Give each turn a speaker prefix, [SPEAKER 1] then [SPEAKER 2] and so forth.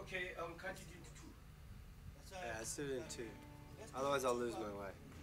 [SPEAKER 1] Okay, cut it into two.
[SPEAKER 2] Yeah, I sit it in two. Otherwise I'll lose my way.